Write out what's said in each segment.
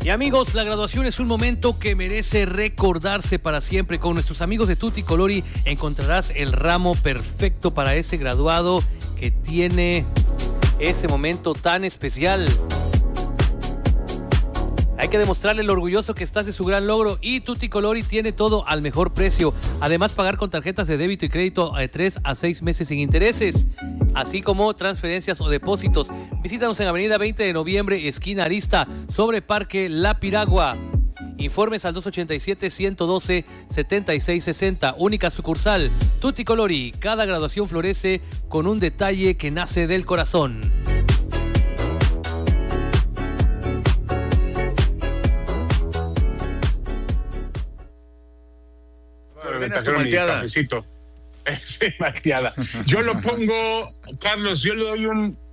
Y amigos, la graduación es un momento que merece recordarse para siempre. Con nuestros amigos de Tutti Colori encontrarás el ramo perfecto para ese graduado que tiene ese momento tan especial. Hay que demostrarle lo orgulloso que estás de su gran logro, y Tutti Colori tiene todo al mejor precio. Además, pagar con tarjetas de débito y crédito de 3 a 6 meses sin intereses, así como transferencias o depósitos. Visítanos en Avenida 20 de Noviembre, esquina Arista, sobre Parque La Piragua. Informes al 287-112-7660. Única sucursal, Tutti Colori. Cada graduación florece con un detalle que nace del corazón. Malteada. Sí, malteada. Yo lo pongo, Carlos, yo le doy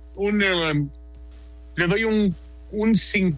un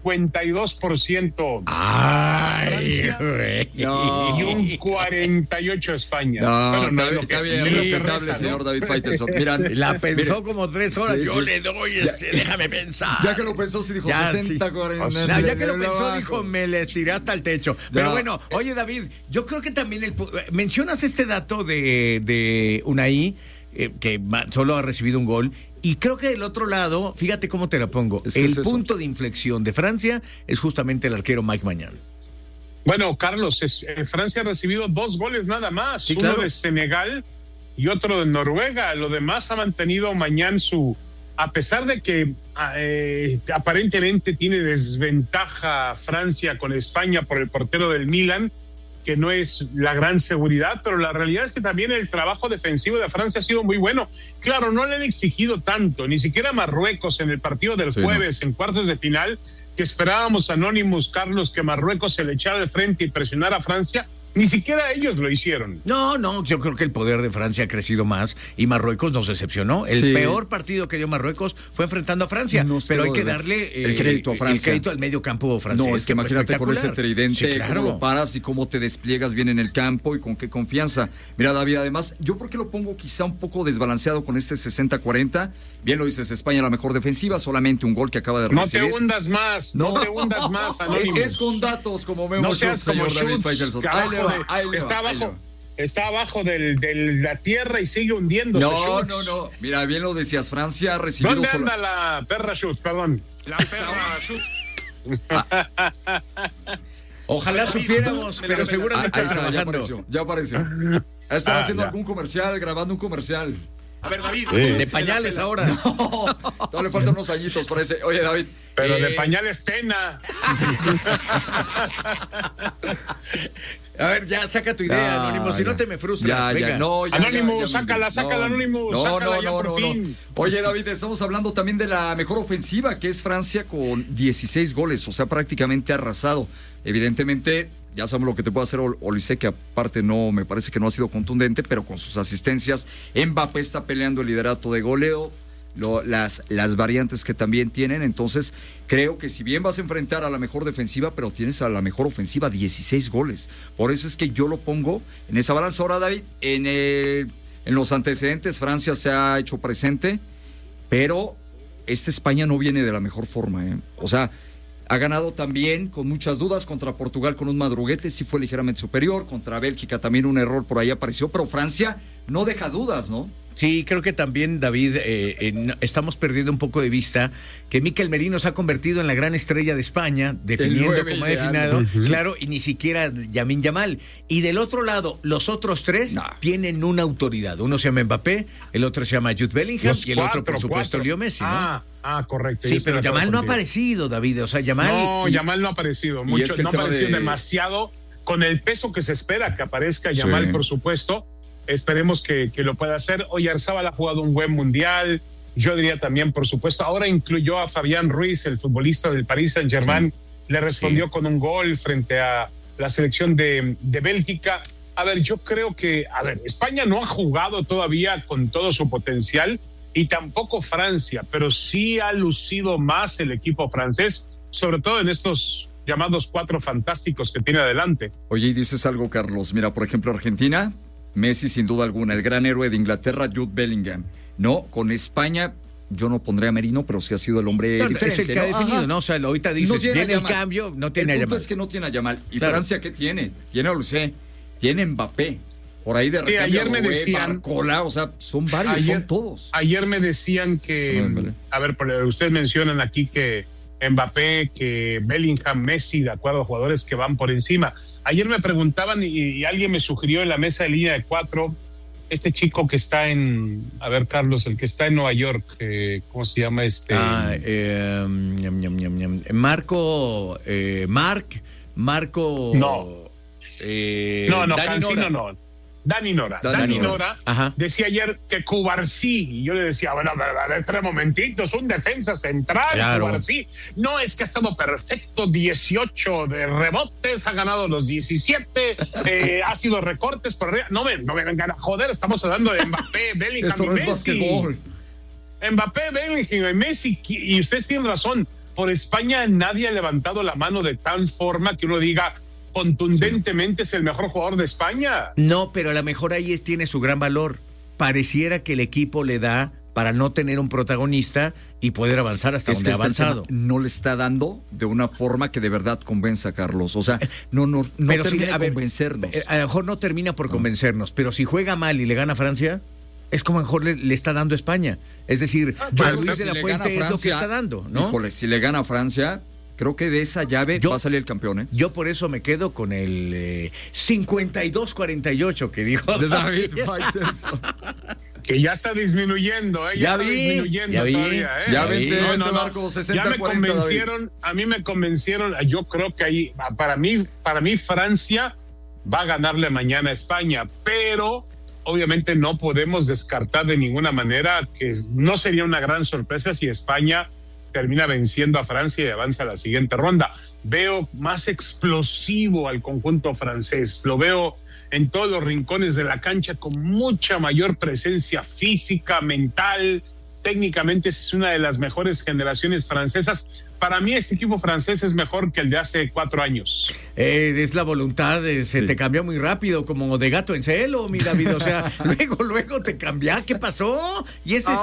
52%. Ay, güey. No. Y un 48% España. No, está bien, respetable, señor David Faitelson. Mira, la pensó como 3 horas. Sí, yo le doy, déjame pensar. Ya que lo pensó, sí dijo ya, 60, sí. 40. Ya que lo pensó, dijo, me le estiré hasta el techo. Pero bueno, oye, David, yo creo que también mencionas este dato de Unai, que solo ha recibido un gol. Y creo que del otro lado, fíjate cómo te la pongo, el punto de inflexión de Francia es justamente el arquero Mike Maignan. Bueno, Carlos, Francia ha recibido 2 goles nada más, sí, uno claro, de Senegal y otro de Noruega. Lo demás ha mantenido Maignan a pesar de que aparentemente tiene desventaja Francia con España por el portero del Milan, que no es la gran seguridad, pero la realidad es que también el trabajo defensivo de Francia ha sido muy bueno. Claro, no le han exigido tanto, ni siquiera Marruecos en el partido del jueves, en cuartos de final, que esperábamos Anonymous, Carlos, que Marruecos se le echara de frente y presionara a Francia. Ni siquiera ellos lo hicieron. No, yo creo que el poder de Francia ha crecido más y Marruecos nos decepcionó. El peor partido que dio Marruecos fue enfrentando a Francia, pero hay que darle el crédito a Francia. El crédito al medio campo francés. No, es que imagínate con ese tridente, claro, cómo lo paras y cómo te despliegas bien en el campo y con qué confianza. Mira, David, además, yo porque lo pongo quizá un poco desbalanceado con este 60-40. Bien lo dices, España la mejor defensiva, solamente un gol que acaba de recibir. No te hundas más, no te hundas más, Anonymous. Es con datos como Memo no seas Schutz, como señor David Faitelson. Está abajo de la tierra y sigue hundiéndose. No. Mira, bien lo decías, Francia ha recibido... ¿Dónde anda la perra Schutz? Perdón. La perra Schutz. Ojalá supiéramos, pero seguramente está trabajando. Ya apareció. Estaba haciendo algún comercial, grabando un comercial. A ver, David. De pañales ahora. No, le faltan unos añitos, parece. Oye, David. Pero de pañales Tena. A ver, ya, saca tu idea, Anónimo, si no te me frustras. Venga. Anónimo, sácala, Anónimo. Por fin. Oye, David, estamos hablando también de la mejor ofensiva, que es Francia, con 16 goles, o sea, prácticamente arrasado. Evidentemente, ya sabemos lo que te puede hacer Olise, que aparte no, me parece que no ha sido contundente, pero con sus asistencias, Mbappé está peleando el liderato de goleo, las variantes que también tienen. Entonces creo que si bien vas a enfrentar a la mejor defensiva, pero tienes a la mejor ofensiva, 16 goles, por eso es que yo lo pongo en esa balanza. Ahora, David, en los antecedentes Francia se ha hecho presente, pero España no viene de la mejor forma, o sea, ha ganado también con muchas dudas contra Portugal con un madruguete, sí fue ligeramente superior, contra Bélgica también un error por ahí apareció, pero Francia no deja dudas, ¿no? Sí, creo que también, David, estamos perdiendo un poco de vista que Mikel Merino se ha convertido en la gran estrella de España, definiendo como ha definido, claro, y ni siquiera Lamine Yamal. Y del otro lado, los otros 3 tienen una autoridad. Uno se llama Mbappé, el otro se llama Jude Bellingham y el otro, por supuesto, Leo Messi, ¿no? Correcto. Sí, pero Yamal no ha aparecido, David. O sea, Yamal no ha aparecido. Mucho, no ha aparecido demasiado con el peso que se espera que aparezca Yamal, por supuesto. Esperemos que lo pueda hacer. Hoy Oyarzabal ha jugado un buen mundial. Yo diría también, por supuesto, ahora incluyó a Fabián Ruiz, el futbolista del Paris Saint-Germain. Le respondió con un gol frente a la selección de Bélgica. A ver, yo creo que, España no ha jugado todavía con todo su potencial y tampoco Francia, pero sí ha lucido más el equipo francés, sobre todo en estos llamados 4 fantásticos que tiene adelante. Oye, y dices algo, Carlos. Mira, por ejemplo, Argentina, Messi sin duda alguna, el gran héroe de Inglaterra, Jude Bellingham. No, con España, yo no pondría a Merino, pero sí ha sido el hombre diferente. Es el que ha definido, ¿no? O sea, ahorita dices, no viene el cambio, no tiene a Yamal. El punto es que no tiene a Yamal. ¿Y Francia qué tiene? Tiene a Olise, tiene Mbappé. Por ahí de recambio, ayer me decían, Barcola, o sea, son varios, son todos. Ayer me decían que, a ver, ustedes mencionan aquí que Mbappé, que Bellingham, Messi, de acuerdo a jugadores que van por encima. Ayer me preguntaban y alguien me sugirió en la mesa de línea de 4, este chico que está a ver, Carlos, el que está en Nueva York, ¿cómo se llama este? Marco. No, Cancino no. Dani Nora decía ayer que Cubarsí, y yo le decía, bueno, espera un momentito, es un defensa central, claro. Cubarsí. No, es que ha estado perfecto, 18 de rebotes, ha ganado los 17, ha sido recortes por arriba. No me vengan a joder, estamos hablando de Mbappé, Bellingham y Messi. Mbappé, Bellingham y Messi, y ustedes tienen razón, por España nadie ha levantado la mano de tal forma que uno diga, contundentemente es el mejor jugador de España. No, pero a lo mejor ahí tiene su gran valor. Pareciera que el equipo le da para no tener un protagonista y poder avanzar hasta donde ha avanzado. No le está dando de una forma que de verdad convenza, Carlos. O sea, no pero termina de convencernos. A lo mejor no termina por convencernos, pero si juega mal y le gana a Francia, es como mejor le está dando a España. Es decir, Luis de la Fuente es lo que está dando, ¿no? Híjole, si le gana a Francia, creo que de esa llave va a salir el campeón, ¿eh? Yo por eso me quedo con el 52-48 que dijo de David Faitelson. Que ya está disminuyendo, ¿eh? Ya Marco 60, ya me 40, convencieron, David. A mí me convencieron, yo creo que ahí, para mí Francia va a ganarle mañana a España, pero obviamente no podemos descartar de ninguna manera que no sería una gran sorpresa si España termina venciendo a Francia y avanza a la siguiente ronda. Veo más explosivo al conjunto francés, lo veo en todos los rincones de la cancha con mucha mayor presencia física, mental, técnicamente es una de las mejores generaciones francesas. Para mí este equipo francés es mejor que el de hace 4 años. Es la voluntad, se te cambió muy rápido, como de gato en celo, mi David, o sea, luego te cambia, ¿qué pasó? ¿Y ese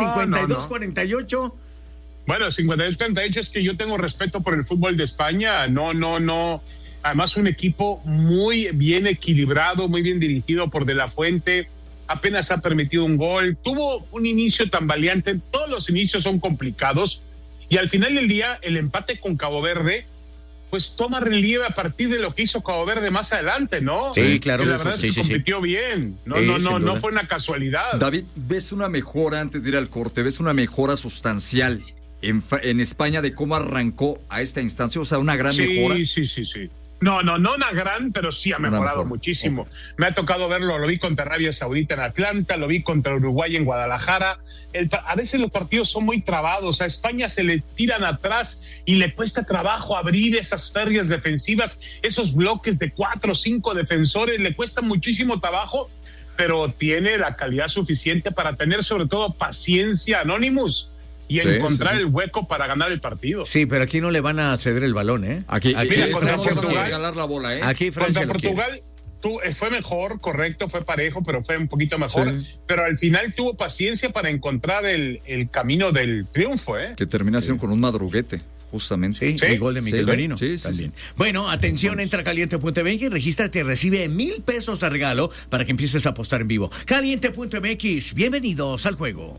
52-48? Bueno, 52-48 es que yo tengo respeto por el fútbol de España. No. Además, un equipo muy bien equilibrado, muy bien dirigido por De La Fuente. Apenas ha permitido un gol. Tuvo un inicio tan valiente. Todos los inicios son complicados. Y al final del día, el empate con Cabo Verde, pues toma relieve a partir de lo que hizo Cabo Verde más adelante, ¿no? Sí, claro. La verdad es que compitió bien. No fue una casualidad. David, ¿ves una mejora, antes de ir al corte, ves una mejora sustancial en España de cómo arrancó a esta instancia? O sea, una gran mejora. Sí. No una gran, pero sí ha mejorado muchísimo. Okay. Me ha tocado verlo, lo vi contra Arabia Saudita en Atlanta, lo vi contra Uruguay en Guadalajara. A veces los partidos son muy trabados. A España se le tiran atrás y le cuesta trabajo abrir esas férreas defensivas, esos bloques de 4 o 5 defensores, le cuesta muchísimo trabajo, pero tiene la calidad suficiente para tener sobre todo paciencia, Anonymous, y encontrar el hueco para ganar el partido. Sí, pero aquí no le van a ceder el balón, ¿eh? Aquí contra Portugal regalar la bola, ¿eh? Aquí Francia contra Portugal fue mejor, correcto, fue parejo, pero fue un poquito mejor. Sí. Pero al final tuvo paciencia para encontrar el camino del triunfo, ¿eh? Que termina siendo con un madruguete. Justamente. Sí, el gol de Miguel Merino. Sí. Bueno, atención, entra a Caliente.mx y regístrate y recibe $1,000 de regalo para que empieces a apostar en vivo. Caliente.mx, bienvenidos al juego.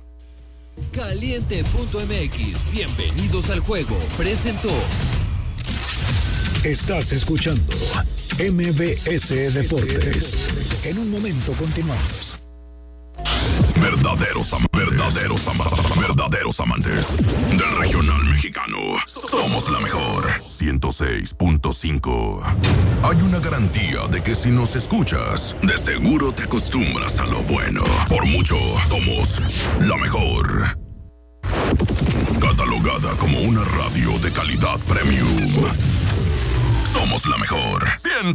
Caliente.mx, bienvenidos al juego. Presentó. Estás escuchando MBS Deportes. En un momento continuamos. Verdaderos amantes del regional mexicano. Somos la mejor 106.5. Hay una garantía de que si nos escuchas, de seguro te acostumbras a lo bueno. Por mucho, somos la mejor. Catalogada como una radio de calidad premium. Somos la mejor 106.5.